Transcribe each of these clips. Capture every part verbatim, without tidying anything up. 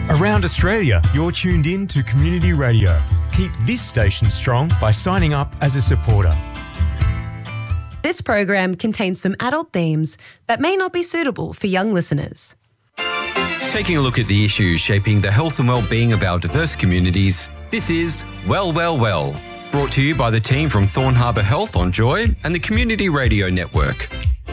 Around Australia, you're tuned in to Community Radio. Keep this station strong by signing up as a supporter. This program contains some adult themes that may not be suitable for young listeners. Taking a look at the issues shaping the health and well-being of our diverse communities, this is Well, Well, Well, brought to you by the team from Thorn Harbour Health on Joy and the Community Radio Network.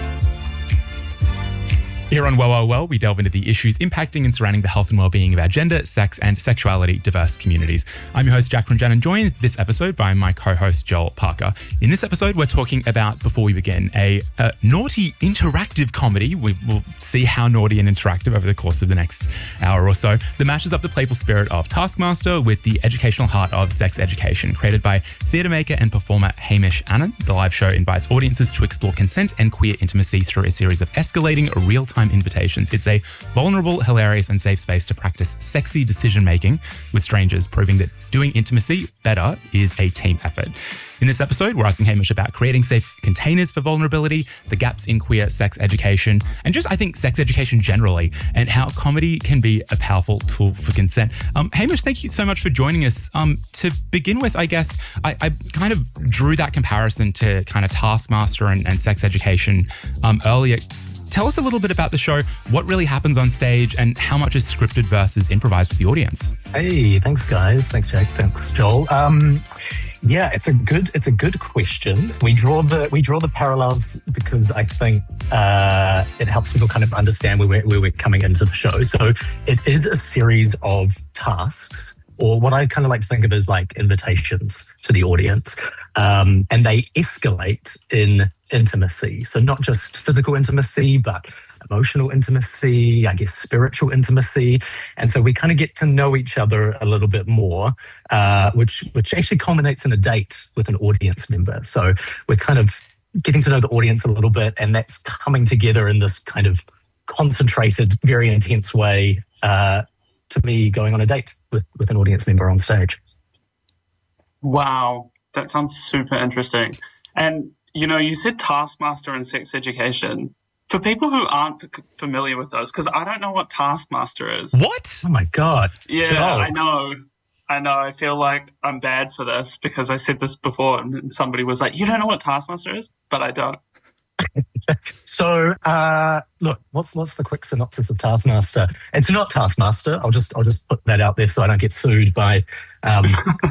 Here on Well, Well, Well, we delve into the issues impacting and surrounding the health and well-being of our gender, sex and sexuality diverse communities. I'm your host, Jack Runjan, joined this episode by my co-host, Joel Parker. In this episode, we're talking about, before we begin, a, a naughty interactive comedy. We will see how naughty and interactive over the course of the next hour or so that matches up the playful spirit of Taskmaster with the educational heart of sex education, created by theatre maker and performer Hamish Annan. The live show invites audiences to explore consent and queer intimacy through a series of escalating real-time invitations. It's a vulnerable, hilarious and safe space to practice sexy decision-making with strangers, proving that doing intimacy better is a team effort. In this episode, we're asking Hamish about creating safe containers for vulnerability, the gaps in queer sex education, and just, I think, sex education generally, and how comedy can be a powerful tool for consent. Um, Hamish, thank you so much for joining us. Um, to begin with, I guess, I, I kind of drew that comparison to kind of Taskmaster and, and sex education um, earlier. Tell us a little bit about the show, what really happens on stage, and how much is scripted versus improvised with the audience. Hey, thanks, guys. Thanks, Jake. Thanks, Joel. Um, yeah, it's a good it's a good question. We draw the we draw the parallels because I think uh, it helps people kind of understand where we're, where we're coming into the show. So it is a series of tasks, or what I kind of like to think of as like invitations to the audience, um, and they escalate in intimacy. So not just physical intimacy, but emotional intimacy, I guess spiritual intimacy. And so we kind of get to know each other a little bit more, uh, which which actually culminates in a date with an audience member. So we're kind of getting to know the audience a little bit, and that's coming together in this kind of concentrated, very intense way uh, to me going on a date with, with an audience member on stage. Wow, that sounds super interesting. And you know, you said Taskmaster and sex education. For people who aren't f- familiar with those, because I don't know what Taskmaster is. What? Oh, my God. Yeah, Joel. I know. I know. I feel like I'm bad for this because I said this before and somebody was like, you don't know what Taskmaster is? But I don't. So, uh, look, what's what's the quick synopsis of Taskmaster? It's not Taskmaster. I'll just I'll just put that out there so I don't get sued by um,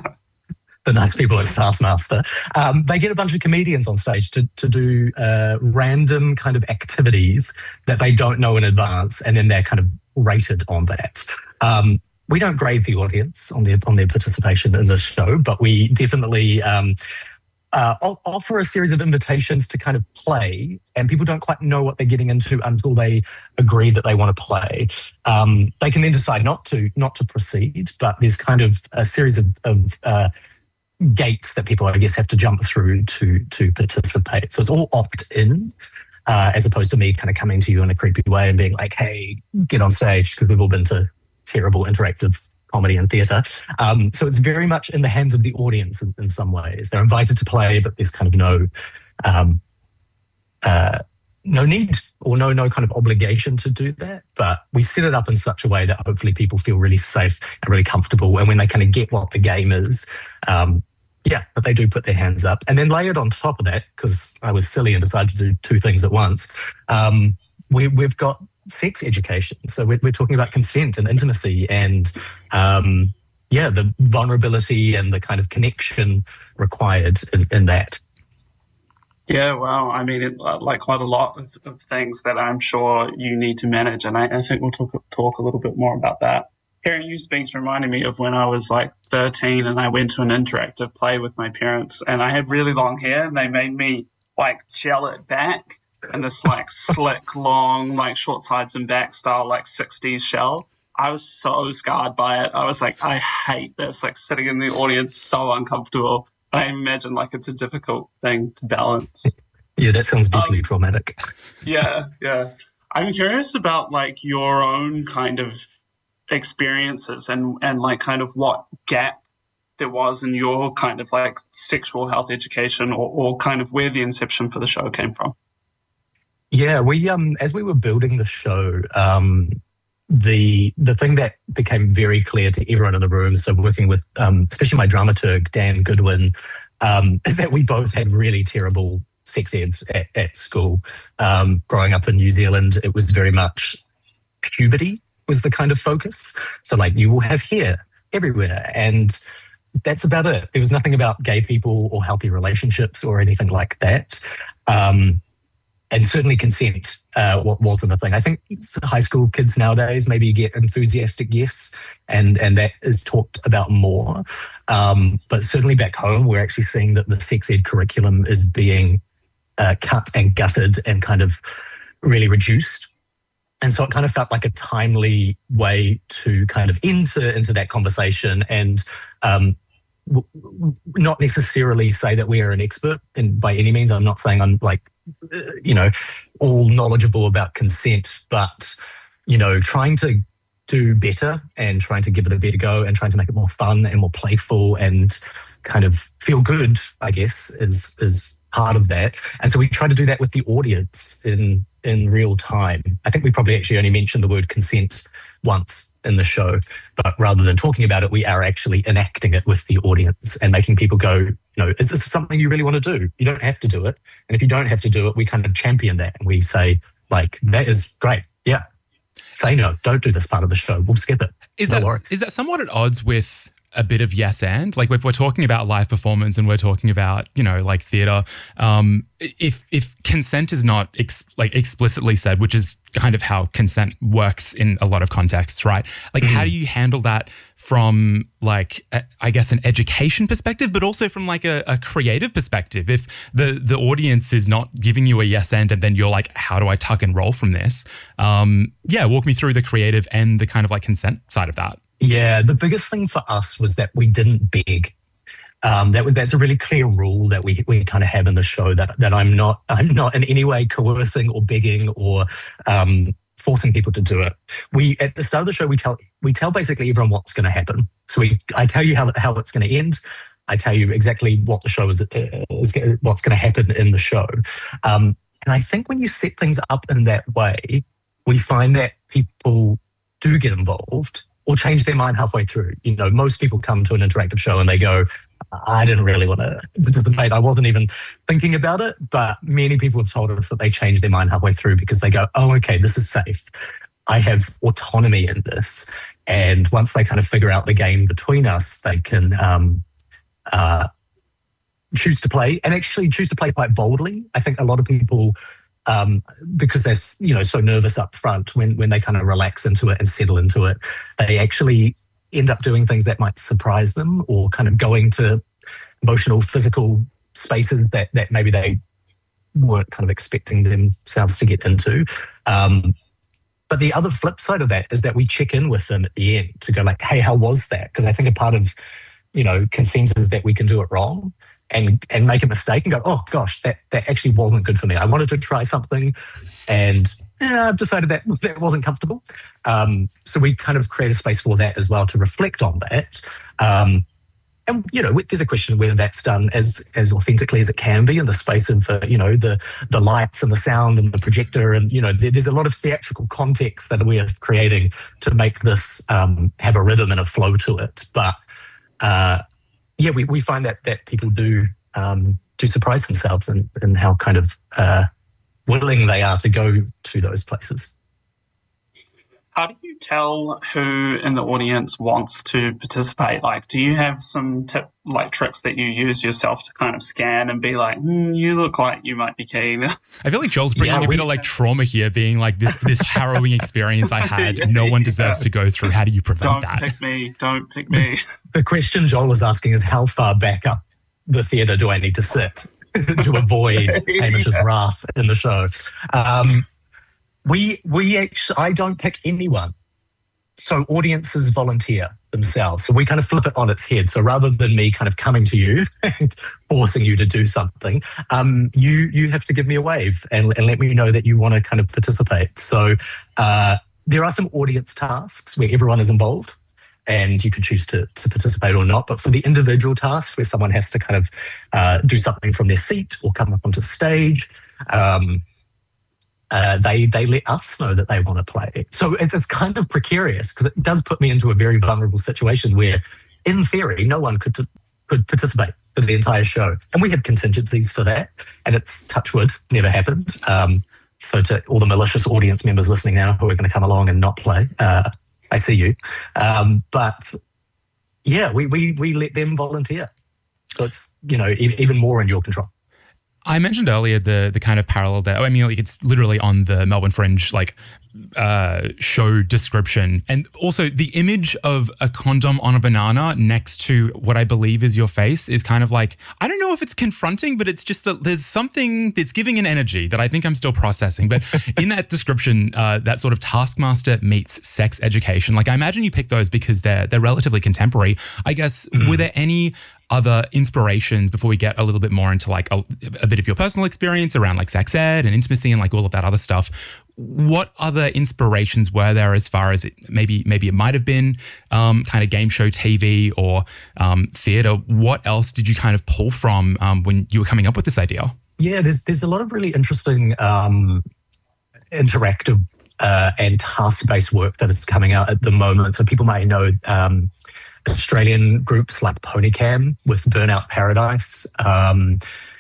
the nice people at Taskmaster. Um, they get a bunch of comedians on stage to to do uh, random kind of activities that they don't know in advance, and then they're kind of rated on that. Um, we don't grade the audience on their on their participation in this show, but we definitely um, uh, offer a series of invitations to kind of play, and people don't quite know what they're getting into until they agree that they want to play. Um, they can then decide not to not to proceed, but there's kind of a series of, of uh, gates that people, I guess, have to jump through to to participate. So it's all opt-in, uh, as opposed to me kind of coming to you in a creepy way and being like, hey, get on stage, because we've all been to terrible interactive comedy and theatre. Um, so it's very much in the hands of the audience in, in some ways. They're invited to play, but there's kind of no um, uh, no need or no no kind of obligation to do that. But we set it up in such a way that hopefully people feel really safe and really comfortable. And when they kind of get what the game is, um, yeah, but they do put their hands up. And then layered on top of that, because I was silly and decided to do two things at once, um, we, we've got sex education. So we're, we're talking about consent and intimacy and, um, yeah, the vulnerability and the kind of connection required in, in that. Yeah, well, I mean, it's like quite a lot of, of things that I'm sure you need to manage. And I, I think we'll talk, talk a little bit more about that. Hearing you speaks reminded me of when I was like thirteen and I went to an interactive play with my parents, and I had really long hair and they made me like gel it back in this like slick, long, like short sides and back style, like sixties shell. I was so scarred by it. I was like, I hate this, like sitting in the audience, so uncomfortable. I imagine like it's a difficult thing to balance. Yeah, that sounds deeply um, traumatic. Yeah, yeah. I'm curious about like your own kind of experiences and, and like kind of what gap there was in your kind of like sexual health education or, or kind of where the inception for the show came from. Yeah, we um as we were building the show, um, the the thing that became very clear to everyone in the room, so working with um, especially my dramaturg, Dan Goodwin, um, is that we both had really terrible sex ed at, at school. Um, growing up in New Zealand, it was very much puberty was the kind of focus. So like you will have hair everywhere, and that's about it. There was nothing about gay people or healthy relationships or anything like that. Um, and certainly consent uh, wasn't a thing. I think high school kids nowadays maybe get enthusiastic yes, and, and that is talked about more. Um, but certainly back home, we're actually seeing that the sex ed curriculum is being uh, cut and gutted and kind of really reduced. And so it kind of felt like a timely way to kind of enter into that conversation and um, w- w- not necessarily say that we are an expert. And by any means, I'm not saying I'm like, you know, all knowledgeable about consent, but, you know, trying to do better and trying to give it a better go and trying to make it more fun and more playful and kind of feel good, I guess, is is part of that. And so we try to do that with the audience in in real time. I think we probably actually only mentioned the word consent once in the show, but rather than talking about it, we are actually enacting it with the audience and making people go, you know, is this something you really want to do? You don't have to do it. And if you don't have to do it, we kind of champion that and we say, like, that is great. Yeah. Say no, don't do this part of the show. We'll skip it. Is no that worries. Is that somewhat at odds with a bit of yes and? Like if we're talking about live performance and we're talking about, you know, like theatre, um, if if consent is not ex- like explicitly said, which is kind of how consent works in a lot of contexts, right? Like mm-hmm. how do you handle that from like, a, I guess, an education perspective, but also from like a, a creative perspective? If the the audience is not giving you a yes and and then you're like, how do I tuck and roll from this? Um, yeah, walk me through the creative and the kind of like consent side of that. Yeah, the biggest thing for us was that we didn't beg. Um, that was that's a really clear rule that we we kind of have in the show, that that I'm not I'm not in any way coercing or begging or um, forcing people to do it. We at the start of the show we tell we tell basically everyone what's going to happen. So we I tell you how how it's going to end. I tell you exactly what the show is, is what's going to happen in the show. Um, and I think when you set things up in that way, we find that people do get involved or change their mind halfway through. You know, most people come to an interactive show and they go, I didn't really want to participate. I wasn't even thinking about it. But many people have told us that they change their mind halfway through because they go, oh, okay, this is safe. I have autonomy in this. And once they kind of figure out the game between us, they can um, uh, choose to play and actually choose to play quite boldly. I think a lot of people, Um, because they're, you know, so nervous up front, when when they kind of relax into it and settle into it, they actually end up doing things that might surprise them or kind of going to emotional, physical spaces that that maybe they weren't kind of expecting themselves to get into. Um, but the other flip side of that is that we check in with them at the end to go like, hey, how was that? Because I think a part of, you know, consent is that we can do it wrong. And, and make a mistake and go, oh gosh, that, that actually wasn't good for me. I wanted to try something and eh, I've decided that that wasn't comfortable. Um, so we kind of create a space for that as well to reflect on that. Um, and, you know, there's a question of whether that's done as as authentically as it can be in the space of, uh, you know, the the lights and the sound and the projector. And, you know, there, there's a lot of theatrical context that we are creating to make this um, have a rhythm and a flow to it. But, uh, yeah, we, we find that that people do um, do surprise themselves and in, in how kind of uh, willing they are to go to those places. How do you tell who in the audience wants to participate? Like, do you have some tip, like tricks that you use yourself to kind of scan and be like, mm, you look like you might be keen? I feel like Joel's bringing yeah, a bit of like trauma here, being like this this harrowing experience I had. yeah, no one deserves yeah. to go through. How do you prevent don't that? Don't pick me. Don't pick me. The question Joel was asking is how far back up the theatre do I need to sit to avoid Hamish's yeah. wrath in the show? Um, We we actually, I don't pick anyone. So audiences volunteer themselves. So we kind of flip it on its head. So rather than me kind of coming to you and forcing you to do something, um, you you have to give me a wave and, and let me know that you want to kind of participate. So uh, there are some audience tasks where everyone is involved and you can choose to, to participate or not. But for the individual tasks where someone has to kind of uh, do something from their seat or come up onto stage, um, uh, they they let us know that they want to play. So it's, it's kind of precarious because it does put me into a very vulnerable situation where, in theory, no one could could participate for the entire show, and we have contingencies for that. And it's touch wood, never happened. Um, so to all the malicious audience members listening now who are going to come along and not play, uh, I see you. Um, but yeah, we we we let them volunteer. So it's, you know, e- even more in your control. I mentioned earlier the the kind of parallel there. I mean, like, it's literally on the Melbourne Fringe like uh, show description, and also the image of a condom on a banana next to what I believe is your face is kind of like, I don't know if it's confronting, but it's just a, there's something that's giving an energy that I think I'm still processing. But in that description, uh, that sort of Taskmaster meets sex education, like I imagine you picked those because they're they're relatively contemporary. I guess mm. were there any other inspirations before we get a little bit more into like a, a bit of your personal experience around like sex ed and intimacy and like all of that other stuff? What other inspirations were there as far as it, maybe maybe it might have been um, kind of game show T V or um, theatre? What else did you kind of pull from um, when you were coming up with this idea? Yeah, there's there's a lot of really interesting um, interactive uh, and task-based work that is coming out at the moment. So people might know um, Australian groups like Ponycam with Burnout Paradise. Um,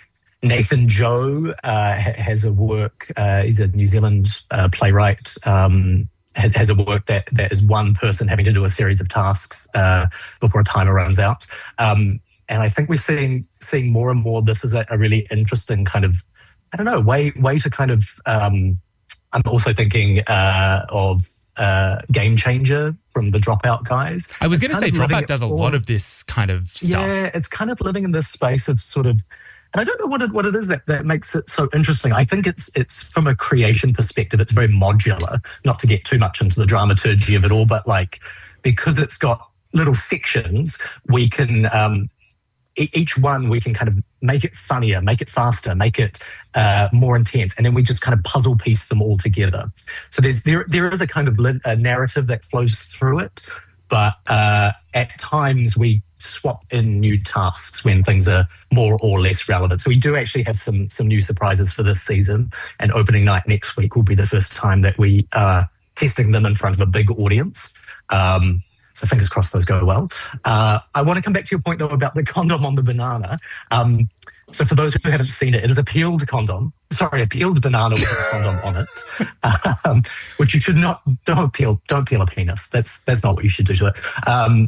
Nathan Joe uh, has a work, uh, he's a New Zealand uh, playwright, um, has, has a work that, that is one person having to do a series of tasks uh, before a timer runs out. Um, and I think we're seeing seeing more and more this is a, a really interesting kind of, I don't know, way way to kind of, um, I'm also thinking uh, of uh, Game Changer from the Dropout guys. I was going to say Dropout does a all, lot of this kind of stuff. Yeah, it's kind of living in this space of sort of, and I don't know what it, what it is that, that makes it so interesting. I think it's it's from a creation perspective, it's very modular, not to get too much into the dramaturgy of it all, but like because it's got little sections, we can, um, e- each one we can kind of make it funnier, make it faster, make it uh, more intense, and then we just kind of puzzle piece them all together. So there's there there is a kind of li- a narrative that flows through it, but uh, at times we swap in new tasks when things are more or less relevant. So we do actually have some some new surprises for this season, and opening night next week will be the first time that we are testing them in front of a big audience. Um, so fingers crossed those go well. Uh, I want to come back to your point though about the condom on the banana. Um, so for those who haven't seen it, it is a peeled condom. Sorry, a peeled banana with a condom on it, um, which you should not don't peel don't peel a penis. That's that's not what you should do to it. Um,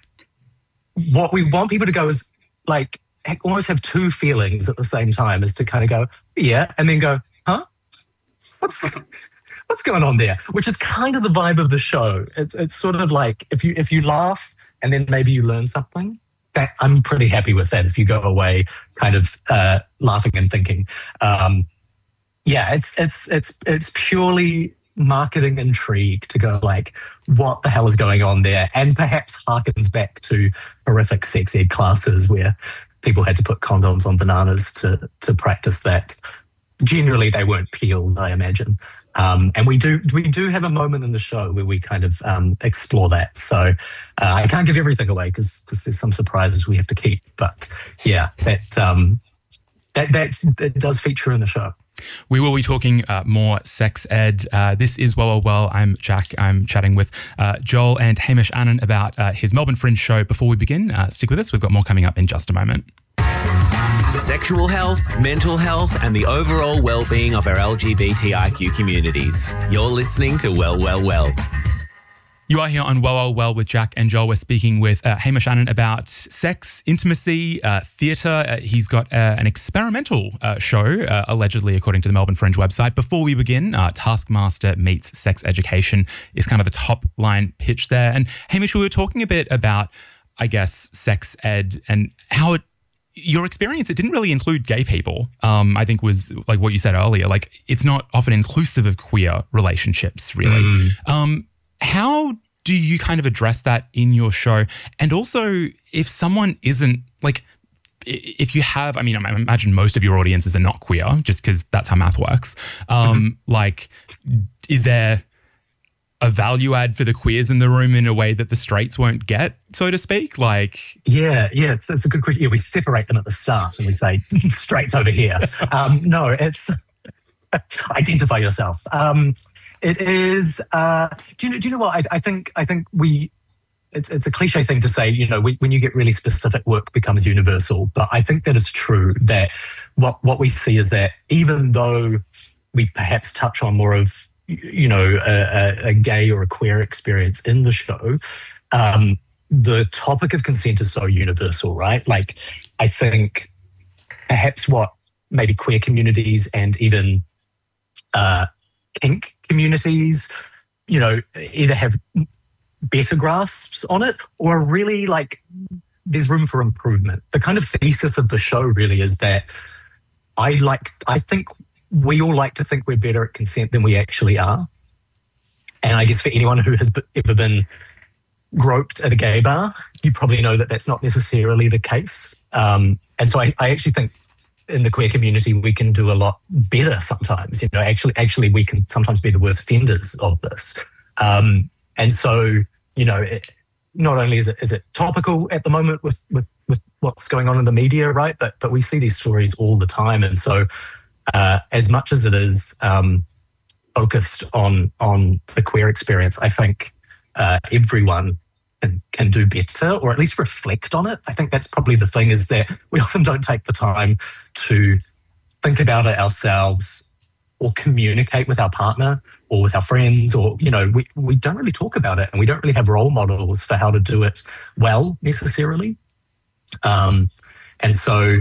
What we want people to go is like almost have two feelings at the same time, is to kind of go, yeah, and then go, huh? What's what's going on there? Which is kind of the vibe of the show. It's it's sort of like if you if you laugh and then maybe you learn something, that I'm pretty happy with that. If you go away kind of uh, laughing and thinking, um, yeah, it's it's it's it's purely marketing intrigue to go like, what the hell is going on there? And perhaps harkens back to horrific sex ed classes where people had to put condoms on bananas to to practice that. Generally, they weren't peeled, I imagine. Um, and we do we do have a moment in the show where we kind of um, explore that. So uh, I can't give everything away because because there's some surprises we have to keep. But yeah, that um, that that that does feature in the show. We will be talking uh, more sex ed. Uh, this is Well, Well, Well. I'm Jack. I'm chatting with uh, Joel and Hamish Annan about uh, his Melbourne Fringe show. Before we begin, uh, stick with us. We've got more coming up in just a moment. Sexual health, mental health, and the overall well-being of our L G B T I Q communities. You're listening to Well, Well, Well. You are here on Well, Well, Well with Jack and Joel. We're speaking with uh, Hamish Annan about sex, intimacy, uh, theatre. Uh, he's got uh, an experimental uh, show, uh, allegedly, according to the Melbourne Fringe website. Before we begin, uh, Taskmaster meets sex education is kind of the top line pitch there. And Hamish, we were talking a bit about, I guess, sex ed and how it, your experience, it didn't really include gay people, um, I think was like what you said earlier. Like, it's not often inclusive of queer relationships, really. Mm. Um, How do you kind of address that in your show? And also, if someone isn't, like, if you have, I mean, I imagine most of your audiences are not queer, just because that's how math works. Um, mm-hmm. Like, is there a value add for the queers in the room in a way that the straights won't get, so to speak? Like, yeah, yeah, it's, it's a good question. Yeah, we separate them at the start and we say, straights over here. um, no, it's... identify yourself. Um, it is. Uh, do you know? Do you know what? I, I think. I think we. It's it's a cliche thing to say. You know, we, when you get really specific, work becomes universal. But I think that it's true that what what we see is that even though we perhaps touch on more of, you know, a, a gay or a queer experience in the show, um, the topic of consent is so universal, right? Like, I think perhaps what maybe queer communities and even uh, kink communities, you know, either have better grasps on it or really like there's room for improvement. The kind of thesis of the show really is that I like, I think we all like to think we're better at consent than we actually are. And I guess for anyone who has ever been groped at a gay bar, you probably know that that's not necessarily the case. Um, and so I, I actually think in the queer community, we can do a lot better sometimes. You know, actually, actually, we can sometimes be the worst offenders of this. Um, and so, you know, it, not only is it is it topical at the moment with, with with what's going on in the media, right? But but we see these stories all the time. And so, uh, as much as it is um, focused on on the queer experience, I think uh, everyone can, can do better, or at least reflect on it. I think that's probably the thing, is that we often don't take the time to think about it ourselves or communicate with our partner or with our friends, or, you know, we, we don't really talk about it, and we don't really have role models for how to do it well necessarily. Um, and so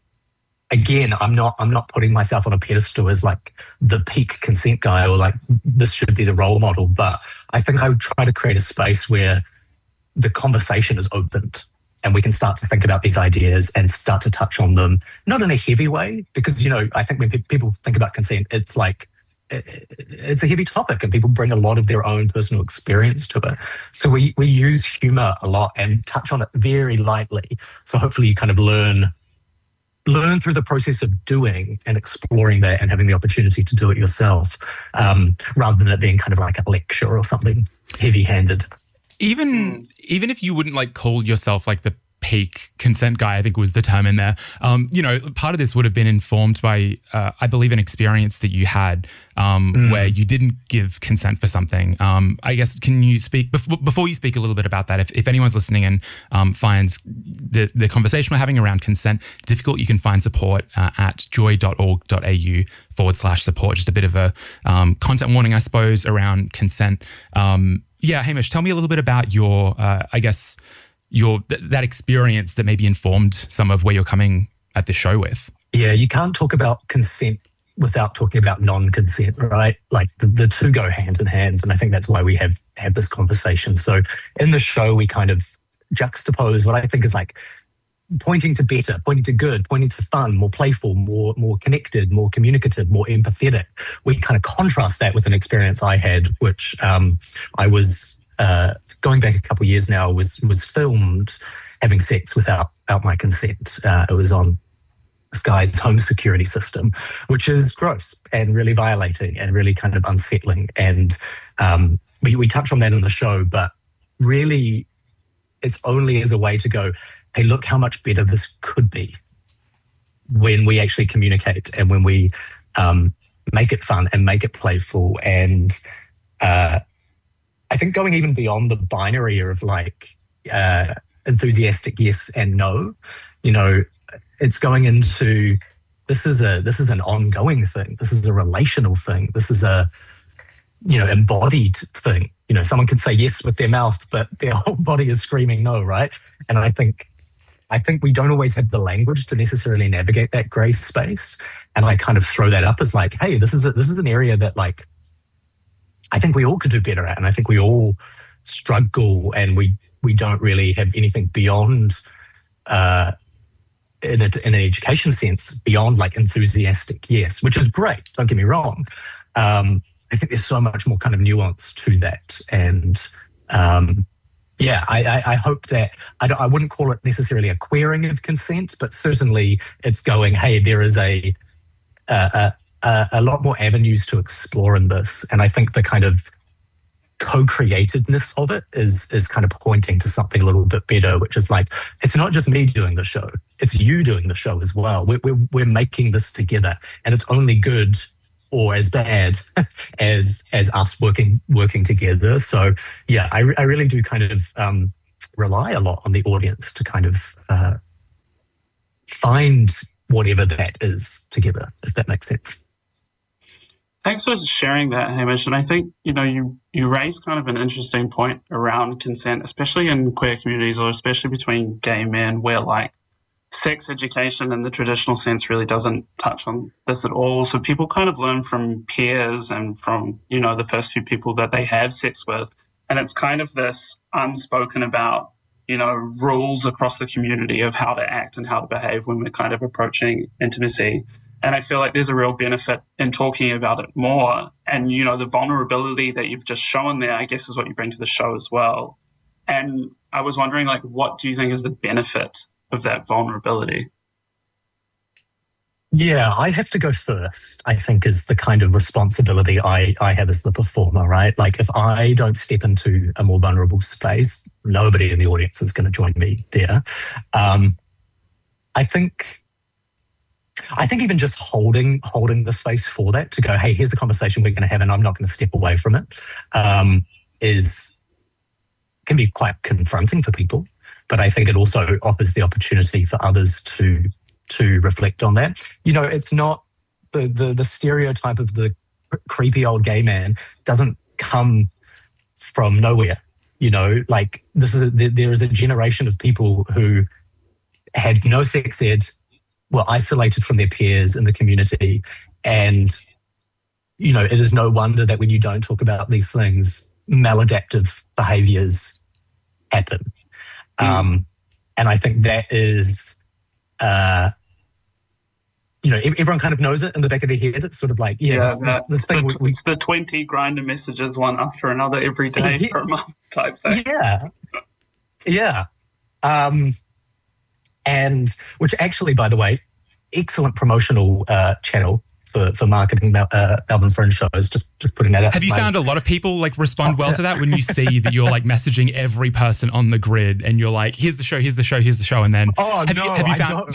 again, I'm not, I'm not putting myself on a pedestal as like the peak consent guy or like this should be the role model, but I think I would try to create a space where the conversation is opened and we can start to think about these ideas and start to touch on them, not in a heavy way, because, you know, I think when pe- people think about consent, it's like, it's a heavy topic and people bring a lot of their own personal experience to it. So we, we use humor a lot and touch on it very lightly. So hopefully you kind of learn, learn through the process of doing and exploring that and having the opportunity to do it yourself, um, rather than it being kind of like a lecture or something heavy-handed. Even even if you wouldn't like call yourself like the peak consent guy, I think was the term in there, um, you know, part of this would have been informed by, uh, I believe, an experience that you had um, mm. where you didn't give consent for something. Um, I guess, can you speak, bef- before you speak a little bit about that, if, if anyone's listening and um, finds the, the conversation we're having around consent difficult, you can find support uh, at joy.org.au forward slash support. Just a bit of a um, content warning, I suppose, around consent. Um, yeah, Hamish, tell me a little bit about your, uh, I guess, your th- that experience that maybe informed some of where you're coming at the show with. Yeah, you can't talk about consent without talking about non-consent, right? Like the, the two go hand in hand, and I think that's why we have had this conversation. So in the show, we kind of juxtapose what I think is like pointing to better, pointing to good, pointing to fun, more playful, more more connected, more communicative, more empathetic. We kind of contrast that with an experience I had, which um, I was uh, going back a couple of years now, was was filmed having sex without, without my consent. Uh, it was on this guy's home security system, which is gross and really violating and really kind of unsettling. And um, we, we touch on that in the show, but really it's only as a way to go, hey, look how much better this could be when we actually communicate and when we um, make it fun and make it playful. And uh, I think going even beyond the binary of like uh, enthusiastic yes and no, you know, it's going into this is a this is an ongoing thing. This is a relational thing. This is a, you know, embodied thing. You know, someone can say yes with their mouth, but their whole body is screaming no, right? And I think I think we don't always have the language to necessarily navigate that grey space. And I kind of throw that up as like, hey, this is a, this is an area that like I think we all could do better at, and I think we all struggle, and we we don't really have anything beyond. Uh, In, a, in an education sense, beyond like enthusiastic yes, which is great, don't get me wrong. Um, I think there's so much more kind of nuance to that. And um, yeah, I, I, I hope that, I, I wouldn't call it necessarily a queering of consent, but certainly it's going, hey, there is a, a, a, a lot more avenues to explore in this. And I think the kind of co-createdness of it is is kind of pointing to something a little bit better, which is like, it's not just me doing the show, it's you doing the show as well. We're, we're, we're making this together, and it's only good or as bad as as us working working together. So yeah, I, I really do kind of um, rely a lot on the audience to kind of uh, find whatever that is together, if that makes sense. Thanks for sharing that, Hamish. And I think, you know, you, you raised kind of an interesting point around consent, especially in queer communities, or especially between gay men, where like sex education in the traditional sense really doesn't touch on this at all. So people kind of learn from peers and from, you know, the first few people that they have sex with. And it's kind of this unspoken about, you know, rules across the community of how to act and how to behave when we're kind of approaching intimacy. And I feel like there's a real benefit in talking about it more. And, you know, the vulnerability that you've just shown there, I guess, is what you bring to the show as well. And I was wondering, like, what do you think is the benefit of that vulnerability? Yeah, I'd have to go first, I think, is the kind of responsibility I, I have as the performer, right? Like, if I don't step into a more vulnerable space, nobody in the audience is going to join me there. Um, I think... I think even just holding holding the space for that, to go, hey, here's the conversation we're going to have and I'm not going to step away from it, um, is can be quite confronting for people. But I think it also offers the opportunity for others to to reflect on that. You know, it's not the the, the stereotype of the creepy old gay man doesn't come from nowhere. You know, like this is a, there is a generation of people who had no sex ed, were isolated from their peers in the community. And, you know, it is no wonder that when you don't talk about these things, maladaptive behaviors happen. Mm. Um, and I think that is, uh, you know, everyone kind of knows it in the back of their head. It's sort of like, yeah, yeah this, this, this thing. The, we, it's the twenty Grindr messages one after another every day yeah, for a month type thing. Yeah. Yeah. Um, And which actually, by the way, excellent promotional uh, channel for, for marketing uh, Melbourne Fringe shows. Just, just putting that out. Have you found a lot of people like respond well to that when you see that you're like messaging every person on the grid and you're like, here's the show, here's the show, here's the show, and then oh have no, you, have you I found?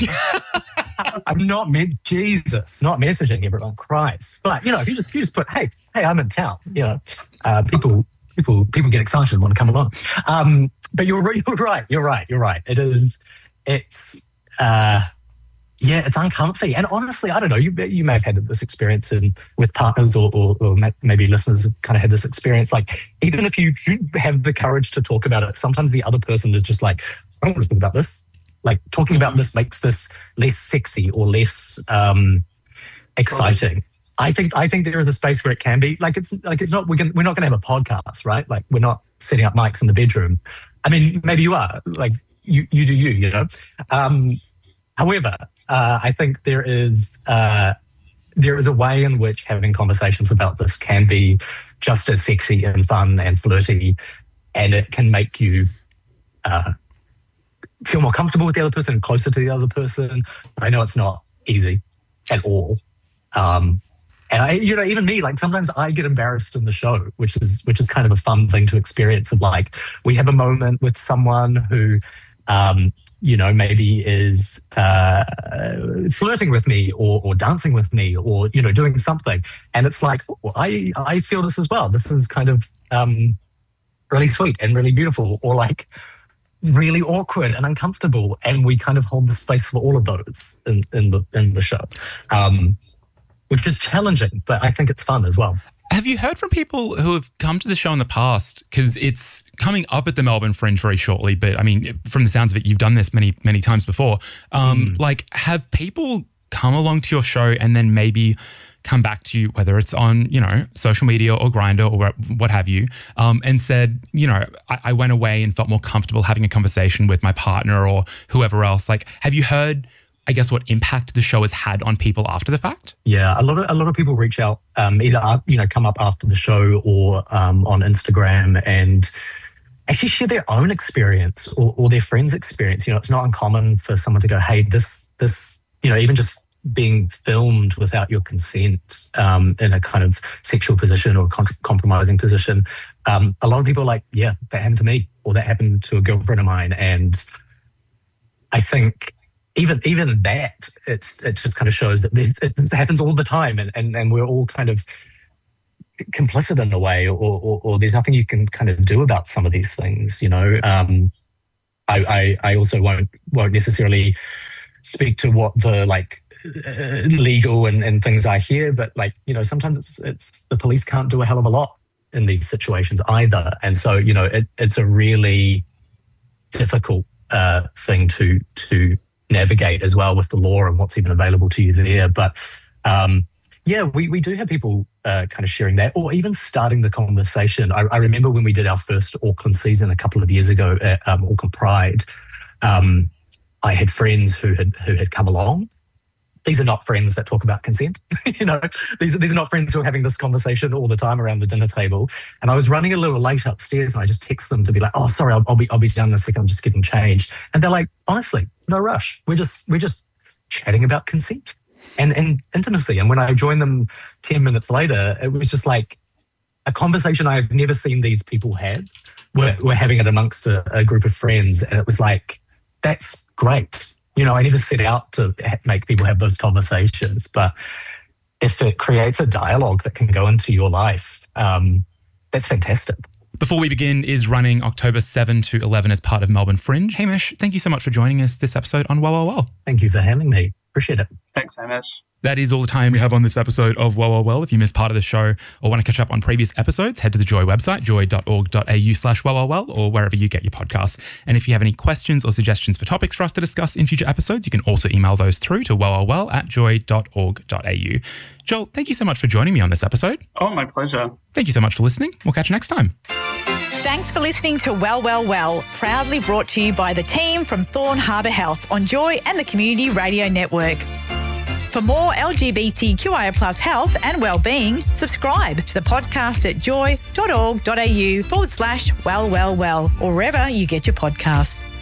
don't. I'm not me- Jesus, not messaging everyone. Christ, but you know, if you just if you just put, hey, hey, I'm in town. You know, uh, people. People, people get excited and want to come along. Um, but you're, you're right. You're right. You're right. It is. It's uh, yeah, it's uncomfy. And honestly, I don't know. You you may have had this experience in, with partners, or, or, or maybe listeners have kind of had this experience. Like, even if you do have the courage to talk about it, sometimes the other person is just like, I don't want to talk about this. Like, talking about this makes this less sexy or less um, exciting. I think I think there is a space where it can be like it's like it's not we're gonna, we're not going to have a podcast, right? Like, we're not setting up mics in the bedroom. I mean, maybe you are. Like, you you do you, you know. Um, however, uh, I think there is uh, there is a way in which having conversations about this can be just as sexy and fun and flirty, and it can make you uh, feel more comfortable with the other person, closer to the other person. But I know it's not easy at all. Um, And I, you know, even me, like sometimes I get embarrassed in the show, which is which is kind of a fun thing to experience. Of like, we have a moment with someone who, um, you know, maybe is uh, flirting with me or, or dancing with me or, you know, doing something, and it's like, oh, I I feel this as well. This is kind of um, really sweet and really beautiful, or like really awkward and uncomfortable, and we kind of hold the space for all of those in, in the in the show. Um, Which is challenging, but I think it's fun as well. Have you heard from people who have come to the show in the past? Because it's coming up at the Melbourne Fringe very shortly, but I mean, from the sounds of it, you've done this many, many times before. Um, mm. Like, have people come along to your show and then maybe come back to you, whether it's on, you know, social media or Grindr or what have you, um, and said, you know, I, I went away and felt more comfortable having a conversation with my partner or whoever else? Like, have you heard, I guess, what impact the show has had on people after the fact? Yeah, a lot of a lot of people reach out, um, either you know come up after the show or um, on Instagram and actually share their own experience or, or their friends' experience. You know, it's not uncommon for someone to go, "Hey, this this you know," even just being filmed without your consent um, in a kind of sexual position or con- compromising position. Um, a lot of people are like, "Yeah, that happened to me," or "That happened to a girlfriend of mine," and I think even even that, it's it just kind of shows that this, it, this happens all the time, and, and and we're all kind of complicit in a way, or, or or there's nothing you can kind of do about some of these things, you know. Um, I, I I also won't won't necessarily speak to what the like uh, legal and, and things are here, but like, you know, sometimes it's, it's the police can't do a hell of a lot in these situations either, and so, you know, it, it's a really difficult uh, thing to to navigate as well with the law and what's even available to you there. But um, yeah, we, we do have people uh, kind of sharing that, or even starting the conversation. I, I remember when we did our first Auckland season a couple of years ago at um, Auckland Pride, um, I had friends who had who had come along. These are not friends that talk about consent. you know, these are, these are not friends who are having this conversation all the time around the dinner table. And I was running a little late upstairs, and I just text them to be like, "Oh, sorry, I'll, I'll be I'll be down in a second. I'm just getting changed." And they're like, "Honestly, no rush. We're just we're just chatting about consent and and intimacy." And when I joined them ten minutes later, it was just like a conversation I've never seen these people have. We're we're having it amongst a, a group of friends, and it was like, that's great. You know, I never set out to make people have those conversations, but if it creates a dialogue that can go into your life, um, that's fantastic. Before We Begin is running October seventh to eleventh as part of Melbourne Fringe. Hamish, thank you so much for joining us this episode on Well, Well, Well. Thank you for having me. Appreciate it. Thanks, Hamish. That is all the time we have on this episode of Well, Well, Well. If you missed part of the show or want to catch up on previous episodes, head to the Joy website, joy.org.au slash well, well, well, or wherever you get your podcasts. And if you have any questions or suggestions for topics for us to discuss in future episodes, you can also email those through to well, well, well at joy.org.au. Joel, thank you so much for joining me on this episode. Oh, my pleasure. Thank you so much for listening. We'll catch you next time. Thanks for listening to Well, Well, Well, proudly brought to you by the team from Thorn Harbour Health on Joy and the Community Radio Network. For more L G B T Q I A plus health and wellbeing, subscribe to the podcast at joy.org.au forward slash well, well, well, or wherever you get your podcasts.